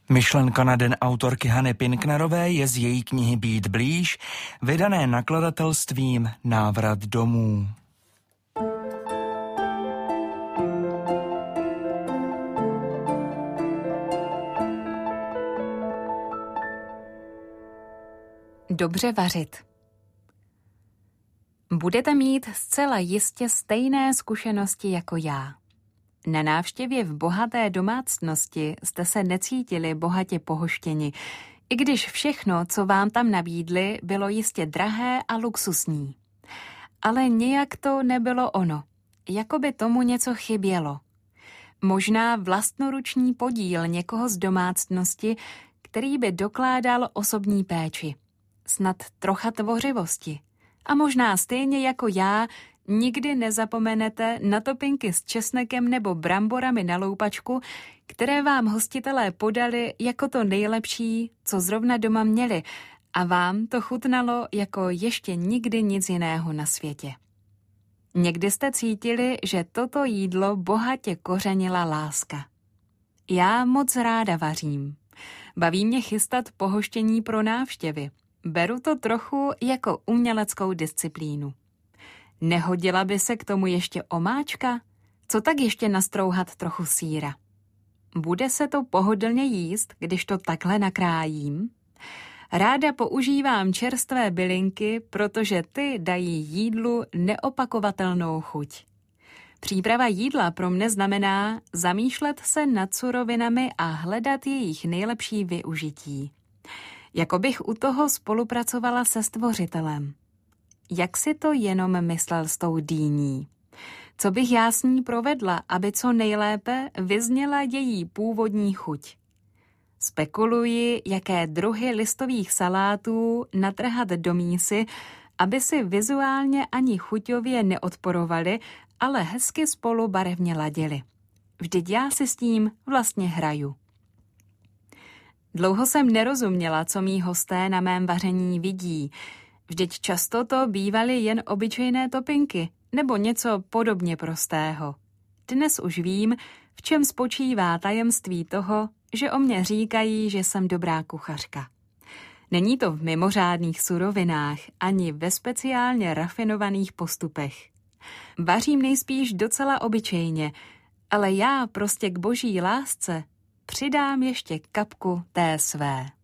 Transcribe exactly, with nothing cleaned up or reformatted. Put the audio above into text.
Myšlenka na den autorky Hany Pinknerové je z její knihy Být blíž, vydané nakladatelstvím Návrat domů. Dobře vařit. Budete mít zcela jistě stejné zkušenosti jako já. Na návštěvě v bohaté domácnosti jste se necítili bohatě pohoštěni, i když všechno, co vám tam nabídli, bylo jistě drahé a luxusní. Ale nějak to nebylo ono, jako by tomu něco chybělo. Možná vlastnoruční podíl někoho z domácnosti, který by dokládal osobní péči. Snad trocha tvořivosti. A možná stejně jako já nikdy nezapomenete na topinky s česnekem nebo bramborami na loupačku, které vám hostitelé podali jako to nejlepší, co zrovna doma měli, a vám to chutnalo jako ještě nikdy nic jiného na světě. Někdy jste cítili, že toto jídlo bohatě kořenila láska. Já moc ráda vařím. Baví mě chystat pohoštění pro návštěvy. Beru to trochu jako uměleckou disciplínu. Nehodila by se k tomu ještě omáčka? Co tak ještě nastrouhat trochu sýra? Bude se to pohodlně jíst, když to takhle nakrájím? Ráda používám čerstvé bylinky, protože ty dají jídlu neopakovatelnou chuť. Příprava jídla pro mne znamená zamýšlet se nad surovinami a hledat jejich nejlepší využití. Jako bych u toho spolupracovala se stvořitelem. Jak si to jenom myslel s tou dýní? Co bych já s ní provedla, aby co nejlépe vyzněla její původní chuť? Spekuluji, jaké druhy listových salátů natrhat do mísy, aby si vizuálně ani chuťově neodporovali, ale hezky spolu barevně ladili. Vždyť já si s tím vlastně hraju. Dlouho jsem nerozuměla, co mí hosté na mém vaření vidí. Vždyť často to bývaly jen obyčejné topinky nebo něco podobně prostého. Dnes už vím, v čem spočívá tajemství toho, že o mě říkají, že jsem dobrá kuchařka. Není to v mimořádných surovinách ani ve speciálně rafinovaných postupech. Vařím nejspíš docela obyčejně, ale já prostě k boží lásce přidám ještě kapku té své.